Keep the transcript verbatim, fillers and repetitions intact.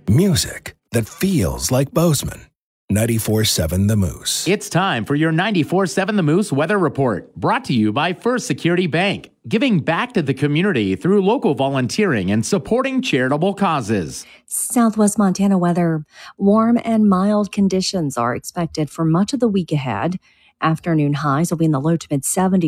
Music that feels like Bozeman. ninety-four seven The Moose. It's time for your ninety-four seven The Moose weather report, brought to you by First Security Bank, giving back to the community through local volunteering and supporting charitable causes. Southwest Montana weather. Warm and mild conditions are expected for much of the week ahead. Afternoon highs will be in the low to mid seventies.